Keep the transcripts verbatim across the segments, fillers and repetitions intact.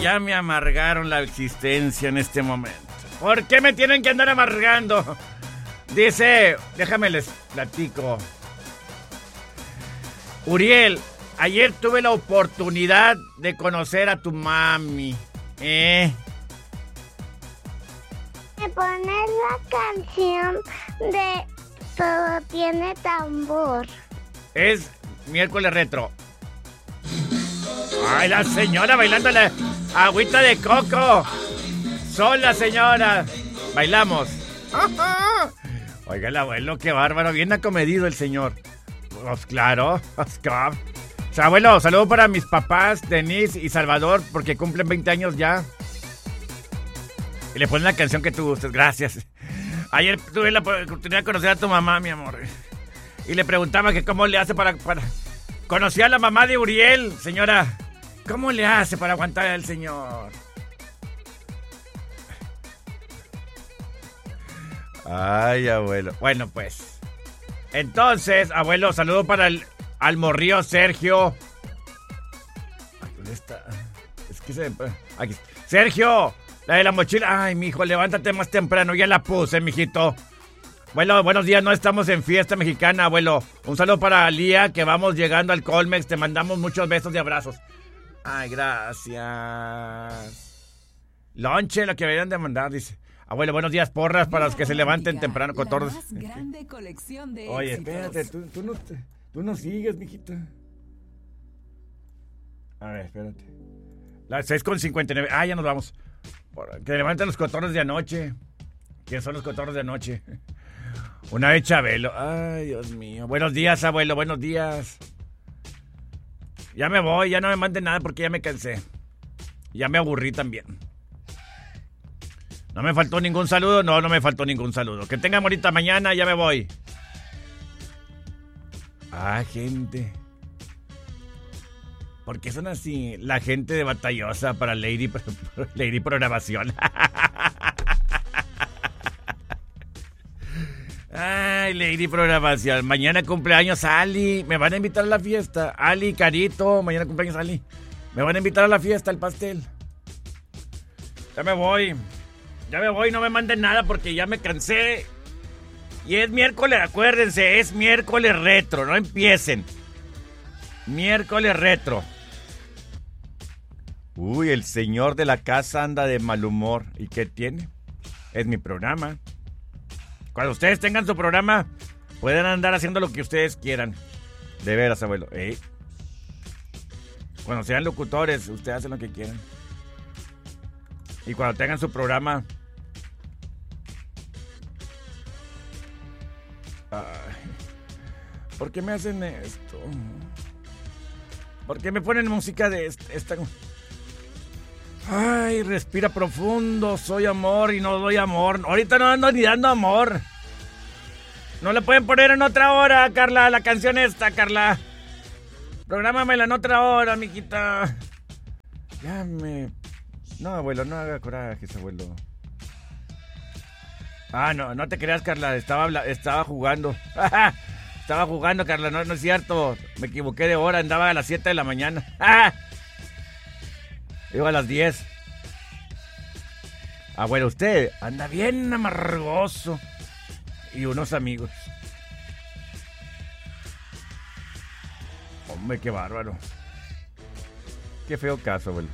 ya me amargaron la existencia en este momento. ¿Por qué me tienen que andar amargando? Dice, déjame les platico. Uriel, ayer tuve la oportunidad de conocer a tu mami. ¿Eh? Me pones la canción de Todo tiene tambor. Es miércoles retro. Ay, la señora bailando la agüita de coco. Sola, señora. Bailamos. Oiga, el abuelo, qué bárbaro. Bien acomedido el señor. Pues claro. Oscar. O sea, abuelo, saludo para mis papás, Denise y Salvador, porque cumplen veinte años ya. Y le ponen la canción que tú gustes. Gracias. Ayer tuve la oportunidad de conocer a tu mamá, mi amor. Y le preguntaba que cómo le hace para... para... Conocí a la mamá de Uriel, señora. ¿Cómo le hace para aguantar al señor? Ay, abuelo. Bueno, pues. Entonces, abuelo, saludo para el al morrío Sergio. Ay, ¿dónde está? Es que se... Aquí. Sergio, la de la mochila. Ay, mijo, levántate más temprano. Ya la puse, mijito. Abuelo, buenos días. No estamos en fiesta mexicana, abuelo. Un saludo para Lía, que vamos llegando al Colmex. Te mandamos muchos besos y abrazos. Ay, gracias. Lonche, lo que deberían de mandar, dice. Abuelo, buenos días, porras para los que se levanten temprano con todos. Oye, espérate, tú, tú, no, tú no sigues, mijita. A ver, espérate. Las seis con cincuenta y nueve. Ah, ya nos vamos. Que levanten los cotorros de anoche. ¿Quién son los cotorros de anoche? Una de Chabelo. Ay, Dios mío. Buenos días, abuelo, buenos días. Ya me voy, ya no me manden nada porque ya me cansé. Ya me aburrí también. ¿No me faltó ningún saludo? No, no me faltó ningún saludo. Que tengan bonita mañana, ya me voy. Ah, gente. ¿Por qué son así? La gente de batallosa para Lady, Lady Programación. Ay, Lady Programación. Mañana cumpleaños Ali. Me van a invitar a la fiesta. Ali, Carito. Mañana cumpleaños Ali. Me van a invitar a la fiesta, al pastel. Ya me voy. Ya me voy, no me manden nada porque ya me cansé. Y es miércoles, acuérdense, es miércoles retro, no empiecen. Miércoles retro. Uy, el señor de la casa anda de mal humor. ¿Y qué tiene? Es mi programa. Cuando ustedes tengan su programa, pueden andar haciendo lo que ustedes quieran. De veras, abuelo. ¿Eh? Cuando sean locutores, ustedes hacen lo que quieran. Y cuando tengan su programa... Ay, ¿por qué me hacen esto? ¿Por qué me ponen música de esta, esta? Ay, respira profundo. Soy amor y no doy amor. Ahorita no ando ni dando amor. No le pueden poner en otra hora, Carla, la canción esta, Carla. Prográmamela en otra hora, mijita. Ya me... No, abuelo, no haga corajes, abuelo. Ah, no, no te creas, Carla. Estaba, estaba jugando. Estaba jugando, Carla. No, no es cierto. Me equivoqué de hora. Andaba a las siete de la mañana. Iba a las diez. Abuelo, usted anda bien amargoso. Y unos amigos. Hombre, qué bárbaro. Qué feo caso, abuelo.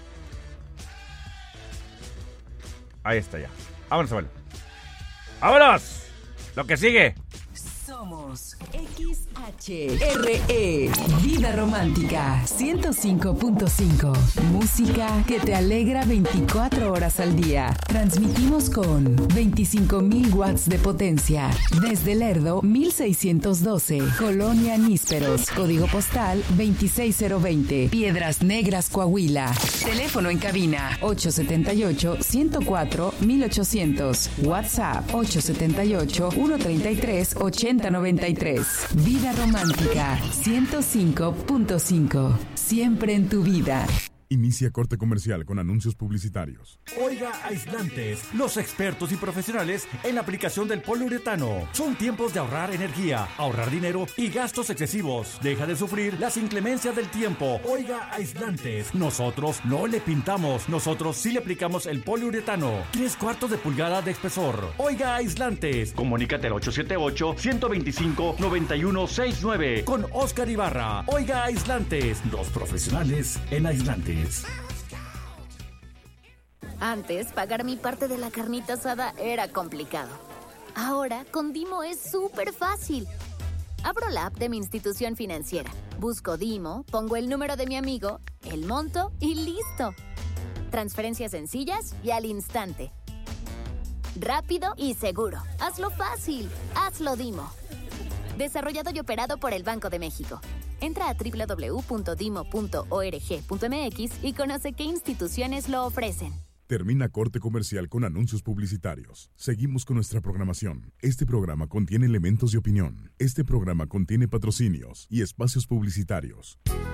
Ahí está ya. Vámonos, abuelo. ¡Vámonos! Lo que sigue. Somos X H R E, Vida Romántica, ciento cinco punto cinco. Música que te alegra veinticuatro horas al día. Transmitimos con veinticinco mil watts de potencia. Desde Lerdo, mil seiscientos doce. Colonia Nísperos. Código postal veintiséis cero veinte. Piedras Negras, Coahuila. Teléfono en cabina ocho siete ocho, uno cero cuatro, mil ochocientos. WhatsApp ocho siete ocho, uno tres tres, ocho cero nueve tres. Vida Romántica ciento cinco punto cinco. Siempre en tu vida. Inicia corte comercial con anuncios publicitarios. Oiga, aislantes, los expertos y profesionales en la aplicación del poliuretano. Son tiempos de ahorrar energía, ahorrar dinero y gastos excesivos. Deja de sufrir las inclemencias del tiempo. Oiga, aislantes, nosotros no le pintamos, nosotros sí le aplicamos el poliuretano. Tres cuartos de pulgada de espesor. Oiga, aislantes, comunícate al ocho siete ocho, uno dos cinco, nueve uno seis nueve con Oscar Ibarra. Oiga, aislantes, los profesionales en aislantes. Antes, pagar mi parte de la carnita asada era complicado. Ahora, con Dimo es súper fácil. Abro la app de mi institución financiera, busco Dimo, pongo el número de mi amigo, el monto y listo. Transferencias sencillas y al instante. Rápido y seguro. Hazlo fácil. Hazlo Dimo. Desarrollado y operado por el Banco de México. Entra a doble u doble u doble u punto dimo punto org punto m x y conoce qué instituciones lo ofrecen. Termina corte comercial con anuncios publicitarios. Seguimos con nuestra programación. Este programa contiene elementos de opinión. Este programa contiene patrocinios y espacios publicitarios.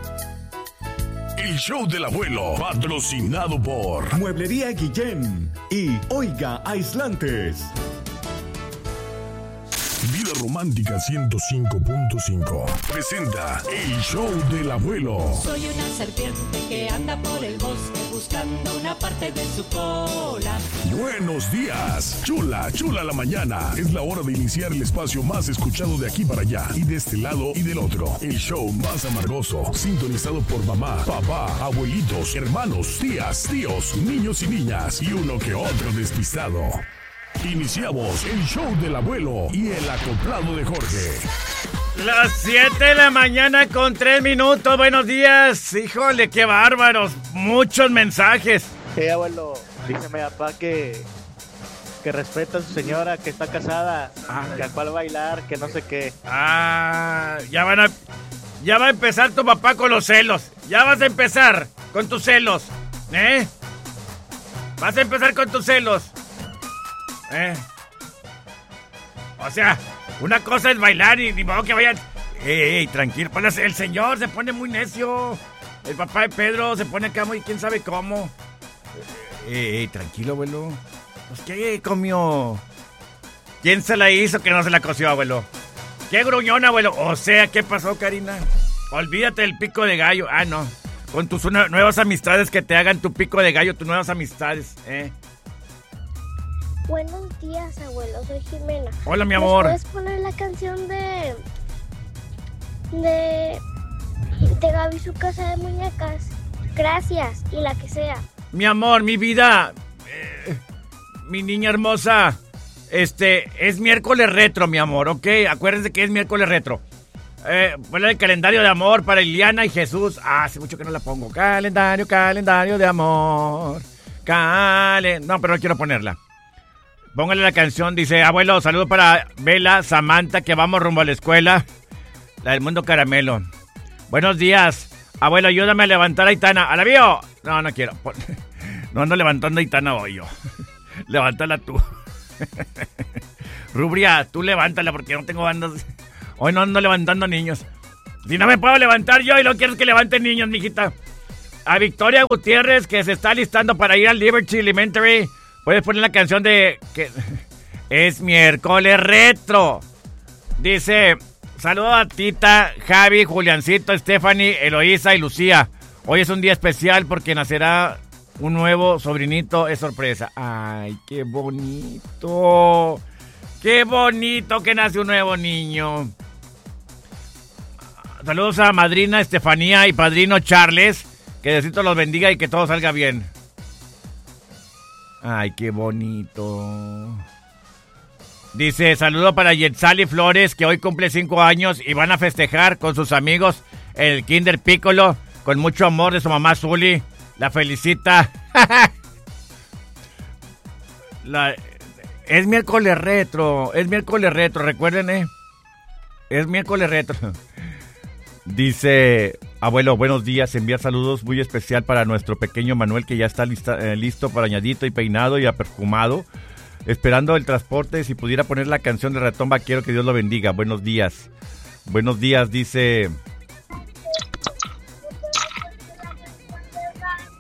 El show del abuelo, patrocinado por Mueblería Guillén y Oiga Aislantes. Vida Romántica ciento cinco punto cinco presenta el show del abuelo. Soy una serpiente que anda por el bosque buscando una parte de su cola. Buenos días, chula, chula la mañana. Es la hora de iniciar el espacio más escuchado de aquí para allá y de este lado y del otro. El show más amargoso, sintonizado por mamá, papá, abuelitos, hermanos, tías, tíos, niños y niñas y uno que otro despistado. Iniciamos el show del abuelo y el acoplado de Jorge. Las siete de la mañana con tres minutos. Buenos días. Híjole, qué bárbaros. Muchos mensajes. Sí, abuelo, dígame papá que que respeta a su señora, que está casada, ah, que a cuál bailar, que no sé qué. Ah, ya van a ya va a empezar tu papá con los celos. Ya vas a empezar con tus celos. ¿Eh? Vas a empezar con tus celos. Eh. O sea, una cosa es bailar y ni modo que vayan. Ey, ey, tranquilo. Pues el señor se pone muy necio. El papá de Pedro se pone acá muy quién sabe cómo. Ey, ey, tranquilo, abuelo. Pues qué comió. ¿Quién se la hizo que no se la coció, abuelo? Qué gruñón, abuelo. O sea, ¿qué pasó, Karina? Olvídate del pico de gallo. Ah, no. Con tus nuevas amistades que te hagan tu pico de gallo, tus nuevas amistades, eh. Buenos días, abuelo, soy Jimena. Hola, mi amor. ¿Puedes poner la canción de... de... de Gaby, su casa de muñecas? Gracias, y la que sea. Mi amor, mi vida, eh, mi niña hermosa, este, es miércoles retro, mi amor, ¿ok? Acuérdense que es miércoles retro. Eh, ponle el calendario de amor para Iliana y Jesús. Ah, hace mucho que no la pongo. Calendario, calendario de amor. Calen... No, pero no quiero ponerla. Póngale la canción, dice, abuelo, saludo para Vela, Samantha, que vamos rumbo a la escuela. La del Mundo Caramelo. Buenos días. Abuelo, ayúdame a levantar a Aitana. ¿A la vio? No, no quiero. No ando levantando a Aitana hoy yo. Levántala tú. Rubria, tú levántala porque no tengo bandas. Hoy no ando levantando niños. Si no me puedo levantar yo y lo quiero que levanten niños, mijita. A Victoria Gutiérrez, que se está listando para ir al Liberty Elementary. Puedes poner la canción de... que es miércoles retro. Dice... Saludos a Tita, Javi, Juliancito, Stephanie, Eloísa y Lucía. Hoy es un día especial porque nacerá un nuevo sobrinito. Es sorpresa. Ay, qué bonito. Qué bonito que nace un nuevo niño. Saludos a madrina Estefanía y padrino Charles. Que Diosito los bendiga y que todo salga bien. Ay, qué bonito. Dice, saludo para Yetzali Flores, que hoy cumple cinco años y van a festejar con sus amigos el Kinder Piccolo, con mucho amor de su mamá Zuli. La felicita. La, es miércoles retro, es miércoles retro, recuerden, ¿eh? Es miércoles retro. Dice, abuelo, buenos días, enviar saludos muy especial para nuestro pequeño Manuel, que ya está lista, eh, listo para añadito y peinado y perfumado. Esperando el transporte, si pudiera poner la canción de Ratón Vaquero, que Dios lo bendiga. Buenos días. Buenos días, dice...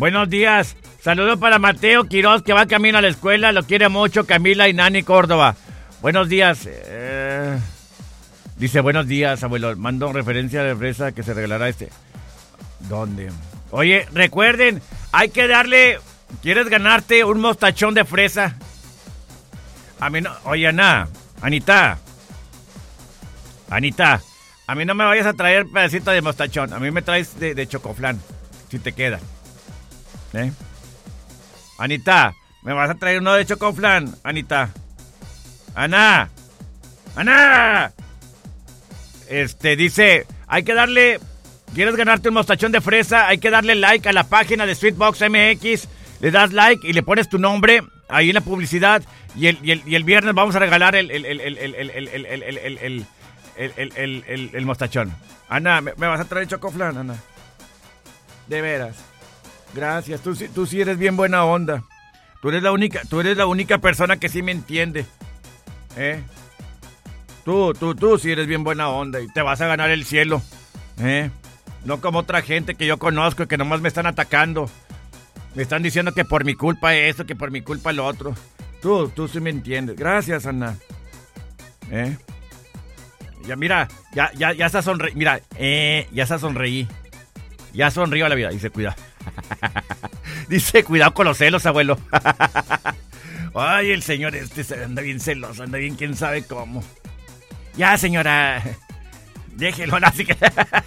Buenos días. Saludos para Mateo Quiroz, que va camino a la escuela. Lo quiere mucho Camila y Nani Córdoba. Buenos días. Eh, dice, buenos días, abuelo. Mando referencia de fresa que se regalará este. ¿Dónde? Oye, recuerden, hay que darle... ¿Quieres ganarte un mostachón de fresa? A mí no... Oye, Ana, Anita. Anita, a mí no me vayas a traer pedacito de mostachón. A mí me traes de, de chocoflán, si te queda. ¿Eh? Anita, me vas a traer uno de chocoflán, Anita. Ana, Ana. Este, dice, hay que darle, ¿quieres ganarte un mostachón de fresa? Hay que darle like a la página de Sweetbox M X. Le das like y le pones tu nombre ahí en la publicidad. Y el, y el, y el viernes vamos a regalar el, el, el, el, el, el, el, el, el, el, el, el, el, el, el, el mostachón. Ana, ¿me, me vas a traer chocoflán, Ana? De veras. Gracias, tú, tú sí eres bien buena onda. Tú eres la única, tú eres la única persona que sí me entiende. ¿Eh? Tú, tú, tú sí eres bien buena onda y te vas a ganar el cielo. ¿Eh? No como otra gente que yo conozco que nomás me están atacando. Me están diciendo que por mi culpa esto, que por mi culpa lo otro. Tú, tú sí me entiendes. Gracias, Ana. ¿Eh? Ya, mira, ya, ya, ya se sonreí. Mira, eh, ya se sonreí. Ya sonrío a la vida. Dice, cuidado. Dice, cuidado con los celos, abuelo. Ay, el señor este anda bien celoso, anda bien quién sabe cómo. Ya, señora. Déjelo, así que...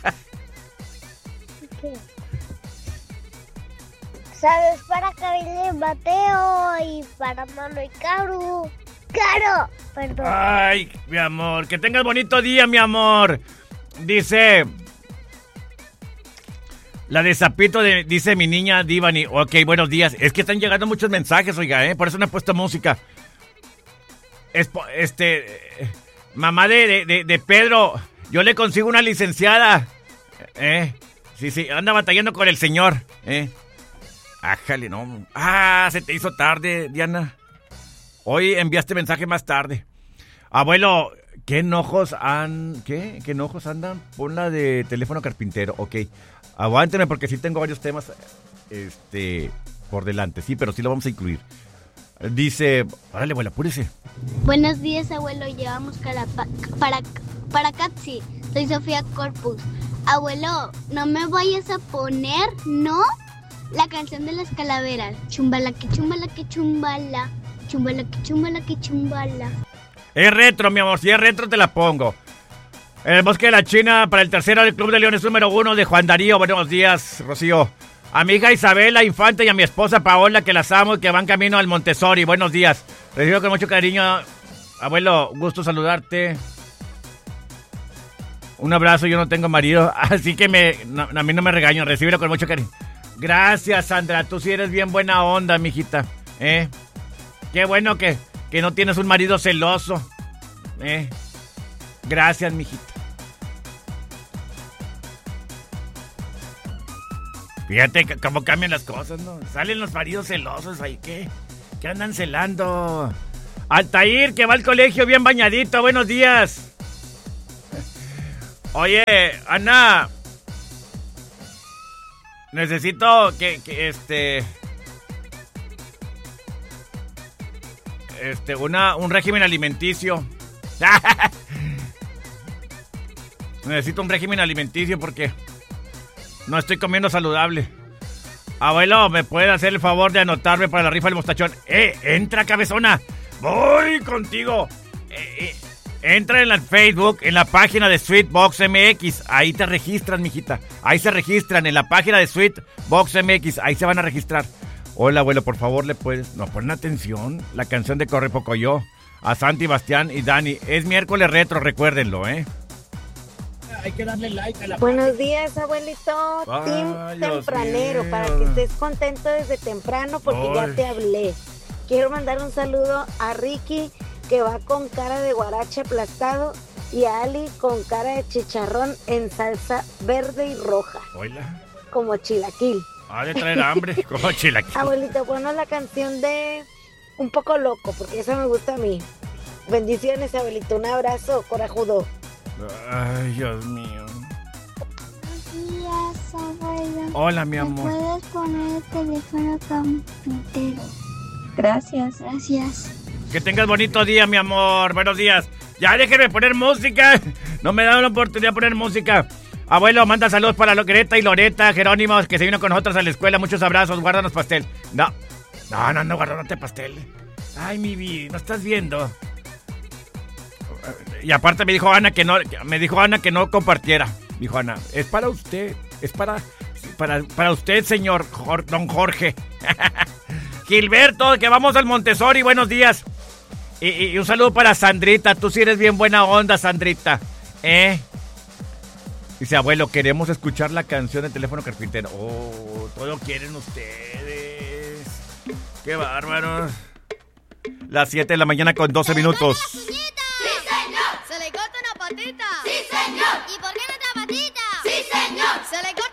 ¿Sabes? Para Camila y Mateo y para Mano y Caro. ¡Caro! Perdón. Ay, mi amor, que tengas bonito día, mi amor. Dice... La de Zapito, de, dice mi niña Divani. Ok, buenos días. Es que están llegando muchos mensajes, oiga, ¿eh? Por eso no he puesto música. Es, este... Mamá de, de, de Pedro, yo le consigo una licenciada. ¿Eh? Sí, sí, anda batallando con el señor. ¿Eh? Ájale, no. Ah, se te hizo tarde, Diana. Hoy enviaste mensaje más tarde. Abuelo, ¿qué enojos han... ¿Qué? ¿Qué enojos andan? Pon la de teléfono carpintero, ok. Aguánteme porque sí tengo varios temas este, por delante. Sí, pero sí lo vamos a incluir. Dice... Órale, abuela, apúrese. Buenos días, abuelo. Llevamos calapa- para, para Catsi. Soy Sofía Corpus. Abuelo, no me vayas a poner, ¿no? La canción de las calaveras. Chumbala que chumbala que chumbala. Chumbala que chumbala que chumbala. Es retro, mi amor. Si es retro, te la pongo. En el Bosque de la China, para el tercero del Club de Leones número uno de Juan Darío. Buenos días, Rocío. A mi hija Isabela Infante y a mi esposa Paola, que las amo y que van camino al Montessori. Buenos días. Recibo con mucho cariño. Abuelo, gusto saludarte. Un abrazo, yo no tengo marido, así que me, no, a mí no me regaño. Recíbelo con mucho cariño. Gracias, Sandra. Tú sí eres bien buena onda, mijita. ¿Eh? Qué bueno que, que no tienes un marido celoso. ¿Eh? Gracias, mijita. Fíjate cómo cambian las cosas, ¿no? Salen los maridos celosos ahí, ¿qué? ¿Qué andan celando? Altair, que va al colegio bien bañadito, buenos días. Oye, Ana. Necesito que, que este... Este, una, un régimen alimenticio. Necesito un régimen alimenticio porque no estoy comiendo saludable. Abuelo, ¿me puede hacer el favor de anotarme para la rifa del mostachón? ¡Eh! ¡Entra, cabezona! ¡Voy contigo! Eh, eh, entra en el Facebook, en la página de Sweetbox M X. Ahí te registran, mijita. Ahí se registran, en la página de Sweetbox M X. Ahí se van a registrar. Hola, abuelo, por favor, ¿le puedes...? No, ponen atención. La canción de Corre Pocoyo. A Santi, Bastián y Dani. Es miércoles retro, recuérdenlo, ¿eh? Hay que darle like a la... Buenos días, abuelito. Ay, Team Dios tempranero, mío. para que estés contento desde temprano porque Ay. ya te hablé. Quiero mandar un saludo a Ricky, que va con cara de guarache aplastado, y a Ali con cara de chicharrón en salsa verde y roja. Hola. Como chilaquil. Ha de traer hambre, como chilaquil. Abuelito, ponos la canción de Un Poco Loco, porque esa me gusta a mí. Bendiciones, abuelito. Un abrazo, corajudo. Ay, Dios mío. Buenos días, abuelo. Hola, mi ¿Me amor. puedes poner el teléfono campintero? Gracias. Gracias. Que tengas bonito día, mi amor. Buenos días. Ya déjenme poner música. No me dan la oportunidad de poner música. Abuelo, manda saludos para Greta y Loreta, Jerónimo, que se vino con nosotros a la escuela. Muchos abrazos, guárdanos pastel. No, no, no, no, guárdate pastel. Ay, mi vida, ¿no estás viendo? Y aparte me dijo Ana que no, me dijo Ana que no compartiera. Dijo Ana, es para usted, es para, para, para usted, señor Jor, don Jorge. Gilberto, que vamos al Montessori, buenos días. Y, y, y un saludo para Sandrita, tú sí eres bien buena onda, Sandrita. ¿Eh? Dice, abuelo, queremos escuchar la canción de Teléfono Carpintero. Oh, todo quieren ustedes. Qué bárbaros. Las siete de la mañana con doce minutos. ¡Sí, señor! ¿Se le corta una patita? ¡Sí, señor! ¿Y por qué no otra patita? ¡Sí, señor! ¿Se le corta